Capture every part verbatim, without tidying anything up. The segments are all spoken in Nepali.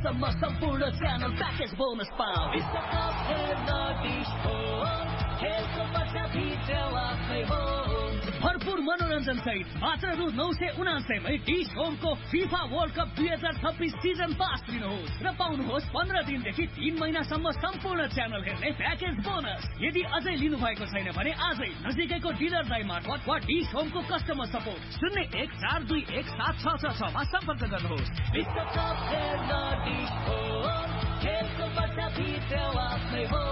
कस्टमर सम्पूर्ण च्यानल प्याकेज बोनस पाऊ विश्वकप हेर्न डिश होम खेलको मजा भित्रवाकै हो भरपूर मनोरञ्जन सहित मात्र रु नौ सय उनासयमै डिश होमको फिफा वर्ल्ड कप दुई हजार छब्बिस सिजन पास लिनुहोस् र पाउनुहोस् पन्ध्र दिनदेखि तीन महिनासम्म सम्पूर्ण च्यानल हेर्ने प्याकेज बोनस यदि अझै लिनु भएको छैन भने आजै नजिकैको डिलर दाइ मार्फत वा डिश होमको कस्टमर सपोर्ट शून्य एक चार दुई एक सात छ छ छमा सम्पर्क गर्नुहोस् विश्वकप हेर्न डिश होम खेलको मजा भित्रवाकै हो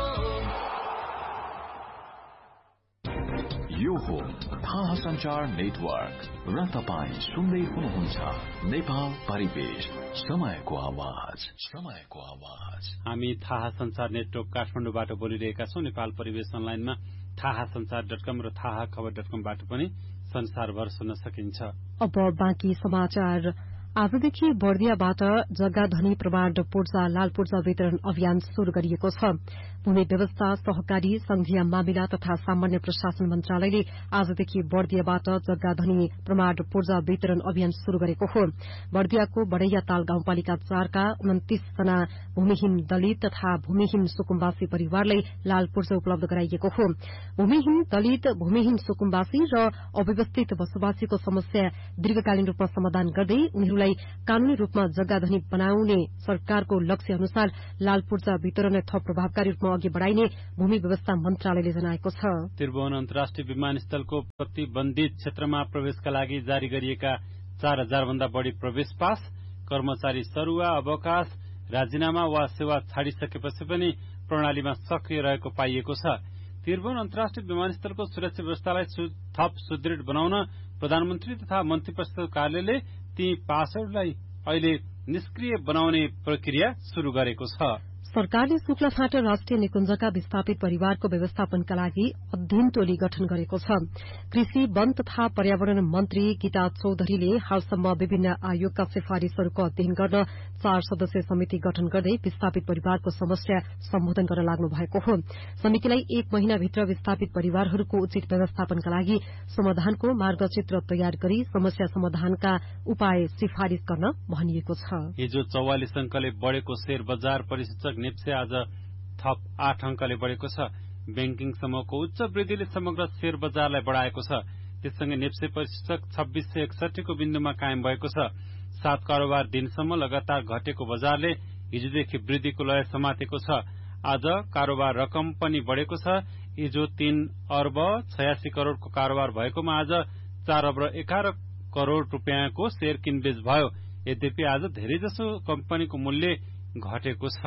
यो हो थाहा सञ्चार नेटवर्क र तपाईँ सुन्दै हुनुहुन्छ नेपाल परिवेश समयको आवाज समयको आवाज हामी थाहा सञ्चार नेटवर्क काठमाडौँबाट बोलिरहेका छौं। नेपाल परिवेश अनलाइनमा थाहा सञ्चार डट कम र थाहा खबर डट कमबाट पनि संसारभर सुन्न सकिन्छ। अब बाँकी समाचार। आजदेखि बर्दियाबाट जग्गाधनी प्रमाण पूर्जा लाल पूर्जा वितरण अभियान शुरू गरिएको छ। भूमि व्यवस्था सहकारी संघीय मामिला तथा सामान्य प्रशासन मन्त्रालयले आजदेखि बर्दियाबाट जग्गाधनी प्रमाण पूर्जा वितरण अभियान शुरू गरेको हो। बर्दियाको बडैया ताल गाउँपालिका चारका उन्तीस जना भूमिहीन दलित तथा भूमिहीन सुकुम्बासी परिवारलाई लाल पूर्जा उपलब्ध गराइएको हो। भूमिहीन दलित भूमिहीन सुकुम्बासी र अव्यवस्थित बसोबासीको समस्या दीर्घकालीन रूपमा समाधान गर्दै उनीहरूलाई कानूनी रूपमा जग्गाधनी बनाउने सरकारको लक्ष्य अनुसार लाल पूर्जा वितरण थप प्रभावकारी रूपमा अघि बढ़ाइने भूमि व्यवस्था मन्त्रालयले जनाएको छ। त्रिभुवन अन्तर्राष्ट्रिय विमानस्थलको प्रतिबन्धित क्षेत्रमा प्रवेशका लागि जारी गरिएका चार हजार भन्दा बढ़ी प्रवेश पास कर्मचारी सरुवा अवकाश राजीनामा वा सेवा छाडिसकेपछि पनि प्रणालीमा सक्रिय रहेको पाइएको छ। त्रिभुवन अन्तर्राष्ट्रिय विमानस्थलको सुरक्षा व्यवस्थालाई थप सुदृढ़ बनाउन प्रधानमन्त्री तथा मन्त्री परिषद कार्यालयले ती पासहरूलाई अहिले निष्क्रिय बनाउने प्रक्रिया शुरू गरेको छ। सरकारले शुक्लाफाँटा राष्ट्रिय निकुञ्जका विस्थापित परिवारको व्यवस्थापनका लागि अध्ययन टोली गठन गरेको छ। कृषि वन तथा पर्यावरण मन्त्री गीता चौधरीले हालसम्म विभिन्न आयोगका सिफारिशहरूको अध्ययन गर्न चार सदस्यीय समिति गठन गर्दै विस्थापित परिवारको समस्या सम्बोधन गर्न लाग्नु भएको हो। समितिलाई एक महिनाभित्र विस्थापित परिवारहरूको उचित व्यवस्थापनका लागि समाधानको मार्गचित्र तयार गरी समस्या समाधानका उपाय सिफारिश गर्न भनिएको छ। हिजो चौवालिस अंकले बढ़ेको शेयर बजार परिसूचक नेप्से आज थप आठ अंकले बढ़ेको छ। बैंकिङ समूहको उच्च वृद्धिले समग्र शेयर बजारलाई बढ़ाएको छ। त्यससँगै नेप्से परिसूचक छब्बीस सय एकसठी को बिन्दुमा कायम भएको छ। सात कारोबार दिनसम्म लगातार घटेको बजारले हिजोदेखि वृद्धिको लय समातेको छ। आज कारोबार रकम पनि बढ़ेको छ। हिजो तीन अर्ब छयासी करोड़को कारोबार भएकोमा आज चार अर्ब एघार करोड़ रूपियाँको शेयर किनबेच भयो। यद्यपि आज धेरैजसो कम्पनीको मूल्य घटेको छ।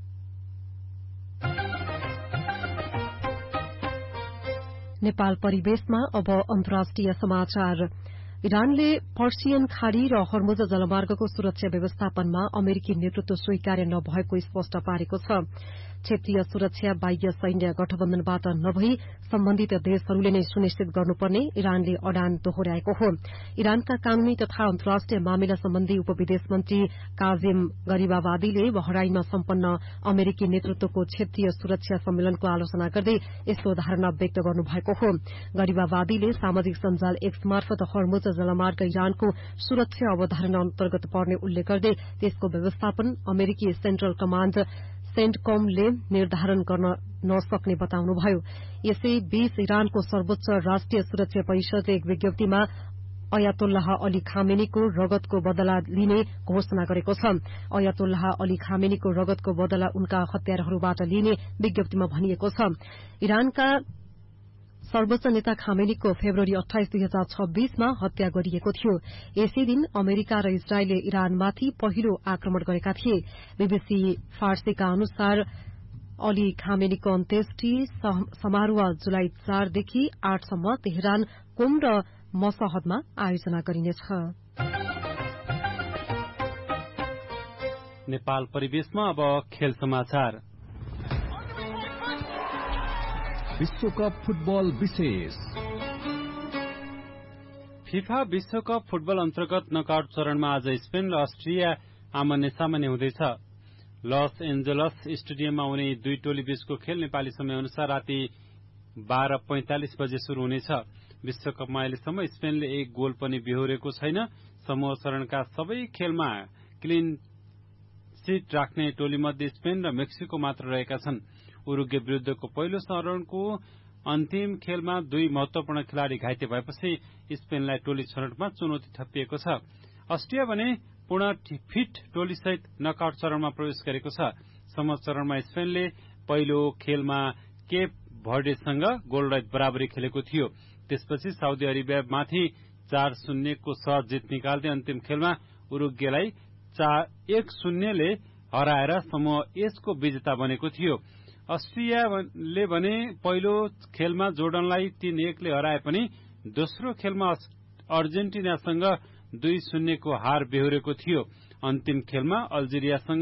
नेपाल परिवेशमा अब अन्तर्राष्ट्रिय समाचार। इरानले पर्सियन खाड़ी र हर्मुज जलमार्गको सुरक्षा व्यवस्थापनमा अमेरिकी नेतृत्व स्वीकार्य नभएको स्पष्ट पारेको छ। क्षेत्रीय सुरक्षा बाह्य सैन्य गठबन्धनबाट नभई सम्बन्धित देशहरूले नै सुनिश्चित गर्नुपर्ने इरानले अडान दोहोर्याएको हो। इरानका कानूनी तथा अन्तर्राष्ट्रिय मामिला सम्बन्धी उपविदेश मन्त्री काजिम गरीबाबादीले बहराइनमा सम्पन्न अमेरिकी नेतृत्वको क्षेत्रीय सुरक्षा सम्मेलनको आलोचना गर्दै यस्तो धारणा व्यक्त गर्नुभएको हो। गरीबाबादीले सामाजिक सञ्जाल एक्स मार्फत हर्मुज जलमार्ग इरानको सुरक्षा अवधारणा अन्तर्गत पर्ने उल्लेख गर्दै त्यसको व्यवस्थापन अमेरिकी सेन्ट्रल कमाण्ड सेन्टकमले निर्धारण गर्न नसक्ने बताउनुभयो। यसैबीच इरानको सर्वोच्च राष्ट्रिय सुरक्षा परिषदले एक विज्ञप्तिमा अयातोल्लाह अली खामेनीको रगतको बदला लिने घोषणा गरेको छ। अयातोल्लाह अली खामेनीको रगतको बदला उनका हत्याराहरूबाट लिने विज्ञप्तिमा भनिएको छ। इरानका सर्वोच्च नेता खामेनीको फेब्रुअरी अठाइस दुई हजार छब्बीसमा हत्या गरिएको थियो। यसै दिन अमेरिका र इजरायलले इरानमाथि पहिलो आक्रमण गरेका थिए। बीबीसी फारसीका अनुसार अली खामेनीको अन्त्येष्टि समारोह जुलाई चारदेखि आठसम्म तेहरान, कोम र मसहदमा आयोजना गरिनेछ। नेपाल परिवेशमा अब खेल समाचार। विश्वकप फुटबल विशेष। फिफा विश्वकप फुटबल अन्तर्गत नकआउट चरणमा आज स्पेन र अस्ट्रिया आमने सामने हुँदैछ। लस एन्जलस स्टेडियममा हुने दुई टोली बीचको खेल नेपाली समय अनुसार राति बाह्र पैंतालिस बजे शुरू हुनेछ। विश्वकपमा अहिलेसम्म स्पेनले एक गोल पनि बेहोरेको छैन। समूह चरणका सबै खेलमा क्लिन सीट राख्ने टोलीमध्ये स्पेन र मेक्सिको मात्र रहेका छन्। उरुग्वे विरूद्धको पहिलो चरणको अन्तिम खेलमा दुई महत्वपूर्ण खेलाड़ी घाइते भएपछि स्पेनलाई टोली छनौटमा चुनौती थपिएको छ। अस्ट्रिया भने पूर्ण फिट टोलीसहित नकआउट चरणमा प्रवेश गरेको छ। समूह चरणमा स्पेनले पहिलो खेलमा केप भर्डेसँग गोलरहित बराबरी खेलेको थियो। त्यसपछि साउदी अरेबियामाथि चार शून्यको सहज जित निकाल्दै अन्तिम खेलमा उरुग्वेलाई एक शून्यले हराएर समूह एचको विजेता बनेको थियो। अस्ट्रियाले भने पहिलो खेलमा जोर्डनलाई तीन एकले हराए पनि दोस्रो खेलमा अर्जेन्टिनासँग दुई शून्यको हार बेहोरेको थियो। अन्तिम खेलमा अल्जेरियासँग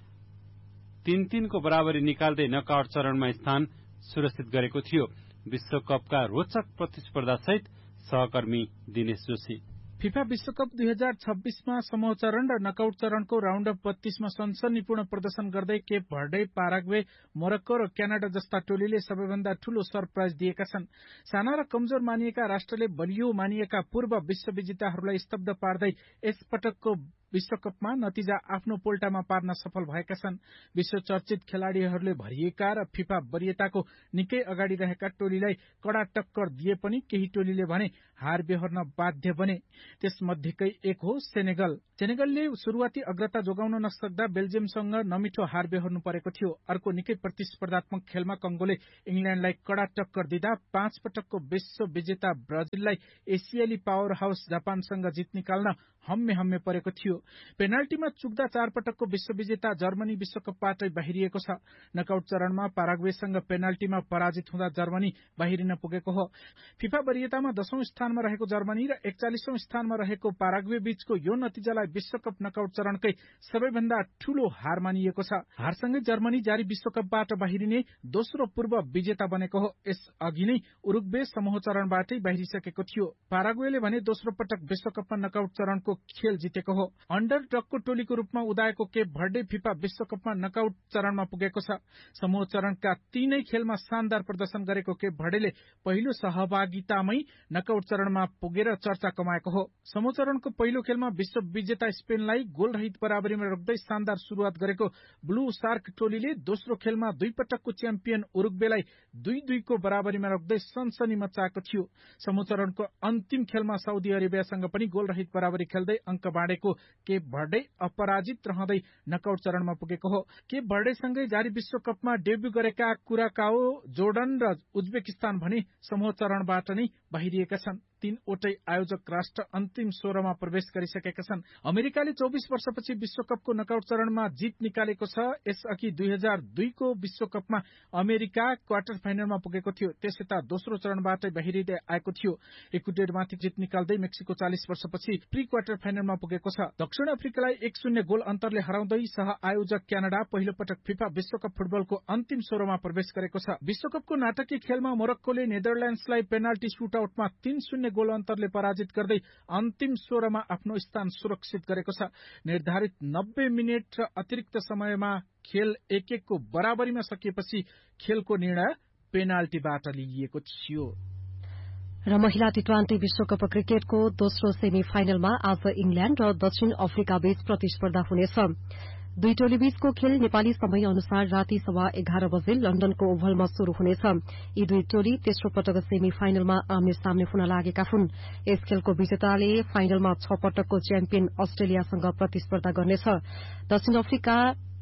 तीन तीनको बराबरी निकाल्दै नकआउट चरणमा स्थान सुरक्षित गरेको थियो। विश्वकपका रोचक प्रतिस्पर्धासहित सहकर्मी दिनेश जोशी। फिफा विश्वकप दुई हजार छब्बीसमा समूह चरण र नकआउट चरणको राउण्ड अफ बत्तीसमा सनसनीपूर्ण प्रदर्शन गर्दै केप भर्डे, पाराग्वे, मोरक्को र क्यानाडा जस्ता टोलीले सबैभन्दा ठूलो सरप्राइज दिएका छन्। साना र कमजोर मानिएका राष्ट्रले बलियो मानिएका पूर्व विश्व विजेताहरूलाई स्तब्ध पार्दै यसपटकको विश्वकपमा नतिजा आफ्नो पोल्टामा पार्न सफल भएका छन्। विश्व चर्चित खेलाड़ीहरूले भरिएका र फिफा वरियताको निकै अगाडि रहेका टोलीलाई कड़ा टक्कर दिए पनि केही टोलीले भने हार बेहोर्न बाध्य बने। त्यसमध्येकै एक हो सेनेगल। सेनेगलले शुरूआती अग्रता जोगाउन नसक्दा बेल्जियमसँग नमिठो हार बेहोर्नु परेको थियो। अर्को निकै प्रतिस्पर्धात्मक खेलमा कंगोले इंग्ल्याण्डलाई कड़ा टक्कर दिँदा पाँच पटकको विश्व विजेता ब्राजिललाई एसियाली पावर हाउस जापानसँग जित निकाल्न हम्मे हम्मे परेको थियो। पेनाल्टीमा चुक्दा चार पटकको विश्व विजेता जर्मनी विश्वकपबाटै बाहिरिएको छ। नकआउट चरणमा पाराग्वेसँग पेनाल्टीमा पराजित हुँदा जर्मनी बाहिरिन पुगेको हो। फिफा वरियतामा दशौं स्थानमा रहेको जर्मनी र एकचालिसौं स्थानमा रहेको पाराग्वे बीचको यो नतिजालाई विश्वकप नकआउट चरणकै सबैभन्दा ठूलो हार मानिएको छ। हारसँगै जर्मनी जारी विश्वकपबाट बाहिरिने दोस्रो पूर्व विजेता बनेको हो। यस अघि नै उरुग्वे समूह चरणबाटै बाहिरिसकेको थियो। पाराग्वेले भने दोस्रो पटक विश्वकपमा नकआउट चरणको खेल जितेको हो। अन्डर डगको टोलीको रूपमा उदाएको केप भर्डे फिफा विश्वकपमा नकआउट चरणमा पुगेको छ। समूह चरणका तीनै खेलमा शानदार प्रदर्शन गरेको केप भर्डेले पहिलो सहभागितामै नकआउट चरणमा पुगेर चर्चा कमाएको हो। समूह चरणको पहिलो खेलमा विश्व विजेता स्पेनलाई गोलरहित बराबरीमा रोक्दै शानदार शुरूआत गरेको ब्लू शार्क टोलीले दोस्रो खेलमा दुई पटकको च्याम्पियन उरुग्वेलाई दुई दुईको बराबरीमा रोक्दै सनसनी मचाएको थियो। समूह चरणको अन्तिम खेलमा साउदी अरेबियासँग पनि गोलरहित बराबरी खेल्दै अंक बाँडेको केप भर्डे अपराजित रहँदै नकआउट चरणमा पुगेको हो। केप भर्डेसँगै जारी विश्वकपमा डेब्यू गरेका कुराकाओ, जोर्डन र उज्बेकिस्तान भने समूह चरणबाट नै बाहिरिएका छन्। तीनवटै आयोजक राष्ट्र अन्तिम सोह्रमा प्रवेश गरिसकेका छन्। अमेरिकाले चौबिस वर्षपछि विश्वकपको नकआउट चरणमा जित निकालेको छ। यसअघि दुई हजार दुईको विश्वकपमा अमेरिका क्वार्टर फाइनलमा पुगेको थियो। त्यसयता दोस्रो चरणबाटै बाहिरिँदै आएको थियो। इक्वेडरमाथि जित निकाल्दै मेक्सिको चालिस वर्षपछि प्री क्वार्टर फाइनलमा पुगेको छ। दक्षिण अफ्रिकालाई एक शून्य गोल अन्तरले हराउँदै सह आयोजक क्यानाडा पहिलो पटक फिफा विश्वकप फुटबलको अन्तिम सोह्रमा प्रवेश गरेको छ। विश्वकपको नाटकीय खेलमा मोरक्कोले नेदरल्याण्ड्सलाई पेनाल्टी सुटआउटमा तीन शून्य गोल अन्तरले पराजित गर्दै अन्तिम सोह्रमा आफ्नो स्थान सुरक्षित गरेको छ। निर्धारित नब्बे मिनट र अतिरिक्त समयमा खेल एक एकको बराबरीमा सकिएपछि खेलको निर्णय पेनाल्टीबाट लिइएको थियो। र महिला टी ट्वेन्टी विश्वकप क्रिकेटको दोस्रो सेमी फाइनलमा आज इंग्ल्याण्ड र दक्षिण अफ्रिका बीच प्रतिस्पर्धा हुनेछ। दुई टोली बीचको खेल नेपाली समय अनुसार राति सवा एघार बजे लण्डनको ओभलमा शुरू हुनेछ। यी दुई टोली तेस्रो पटक सेमी फाइनलमा आम्ने सामने हुन लागेका हुन्। यस खेलको विजेताले फाइनलमा छ पटकको च्याम्पियन अस्ट्रेलियासँग प्रतिस्पर्धा गर्नेछ। दक्षिण अफ्रिका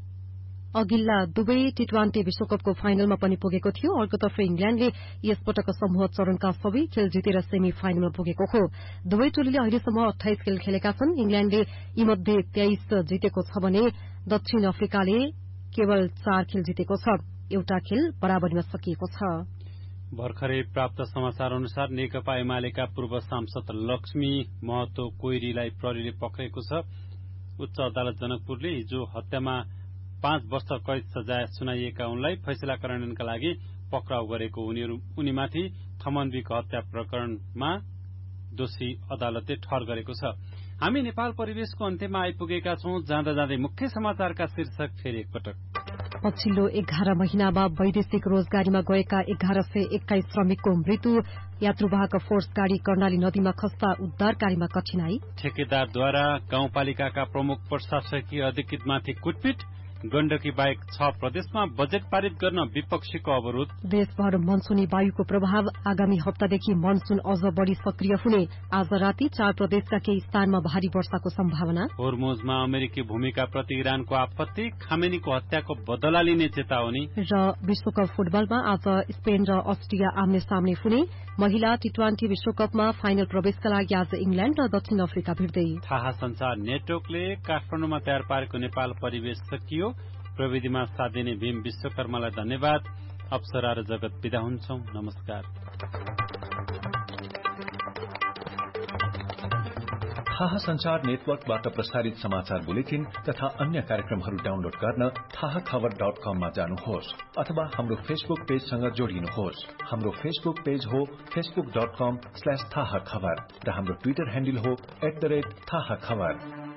अघिल्ला दुवै टी ट्वेन्टी विश्वकपको फाइनलमा पनि पुगेको थियो। अर्कोतर्फ इंग्ल्याण्डले यसपटक समूह चरणका सबै खेल जितेर सेमी फाइनलमा पुगेको हो। दुवै टोलीले अहिलेसम्म अठाइस खेल खेलेका छन्। इंग्ल्याण्डले यीमध्ये तेइस जितेको छ भने दक्षिण अफ्रिकाले केवल चार खेल जितेको छ। एउटा खेल बराबरीमा सकिएको छ। भर्खरै प्राप्त समाचार अनुसार नेकपा एमालेका पूर्व सांसद लक्ष्मी महतो कोइरीलाई प्रहरीले पक्रेको छ। उच्च अदालत जनकपुरले हिजो हत्यामा पाँच वर्ष कैद सजाय सुनाइएका उनलाई फैसला कार्यान्वयनका लागि पक्राउ गरेको उनीमाथि थमनबीको हत्या प्रकरणमा दोषी अदालतले ठहर गरेको छ। हामी नेपाल परिवेशको अन्त्यमा आइपुगेका छौं। जाँदा जाँदै मुख्य समाचारका शीर्षक फेरि एकपटक। पछिल्लो एघार महिनामा वैदेशिक रोजगारीमा गएका एघार सय एक्काइस श्रमिकको मृत्यु। यात्रुवाहक फोर्स गाड़ी कर्णाली नदीमा खस्दा उद्धारकारीमा कठिनाई। ठेकेदारद्वारा गाउँपालिकाका प्रमुख प्रशासकीय अधिकृतमाथि कुटपिट। गण्डकी बाहेक छ प्रदेशमा बजेट पारित गर्न विपक्षीको अवरोध। देशभर मनसूनी वायुको प्रभाव। आगामी हप्तादेखि मनसून अझ बढ़ी सक्रिय हुने। आज राति चार प्रदेशका केही स्थानमा भारी वर्षाको सम्भावना। होर्मुजमा अमेरिकी भूमिका प्रति इरानको आपत्ति। खामेनीको हत्याको बदला लिने चेतावनी। र विश्वकप फुटबलमा आज स्पेन र अस्ट्रिया आम्ने सामने हुने। महिला टी ट्वेन्टी विश्वकपमा फाइनल प्रवेशका लागि आज इंग्ल्याण्ड र दक्षिण अफ्रिका भिड्दै। थाहा संचार नेटवर्कले काठमाडौँमा तयार पारेको नेपाल परिवेश सकियो। प्रविधिमा साथ दिने भीम विश्वकर्मालाई धन्यवाद। अप्सरा र जगत बिदा हुन्छौं। नमस्कार। थाहा संचार नेटवर्कबाट प्रसारित समाचार बुलेटिन तथा अन्य कार्यक्रमहरू डाउनलोड गर्न थाहा खबर डट कममा जानुहोस् अथवा हाम्रो फेसबुक पेजसँग जोडिनुहोस्। हाम्रो फेसबुक पेज हो फेसबुक डट कम स्ल्याश थाहा खबर र हाम्रो ट्विटर ह्यान्डल हो एट द रेट थाहा खबर।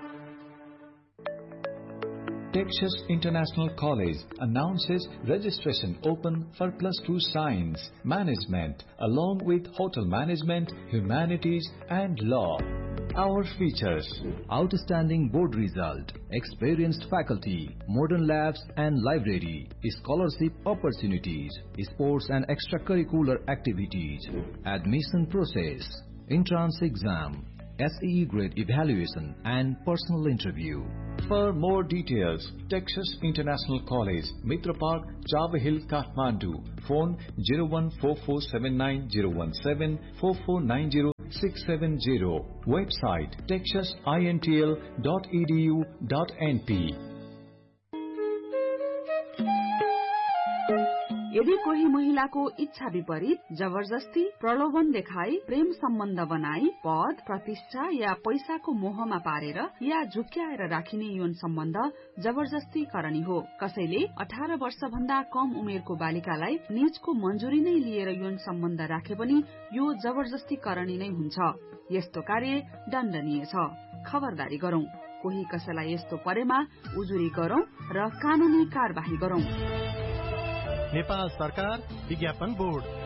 Texas International College announces registration open for plus two science, management, along with hotel management, humanities, and law. Our features: outstanding board result, experienced faculty, modern labs and library, scholarship opportunities, sports and extracurricular activities, admission process, entrance exam, S E E grade evaluation, and personal interview. For more details, Texas International College, Mitra Park, Java Hill, Kathmandu. Phone zero one four four seven nine zero one seven four four nine zero six seven zero. Website texas intl dot e d u dot n p. यदि कोही महिलाको इच्छा विपरीत जबरजस्ती प्रलोभन देखाई प्रेम सम्बन्ध बनाई पद प्रतिष्ठा या पैसाको मोहमा पारेर या झुक्क्याएर राखिने यौन सम्बन्ध जबरजस्ती करणी हो। कसैले अठार वर्ष भन्दा कम उमेरको बालिकालाई निजको मंजूरी नै लिएर यौन सम्बन्ध राखे पनि यो जबरजस्ती करणी नै हुन्छ। यस्तो कार्य दण्डनीय छ। खबरदारी गरौं। कोही कसैलाई यस्तो परेमा उजुरी गरौं र कानूनी कार्यवाही गरौं। नेपाल सरकार विज्ञापन बोर्ड।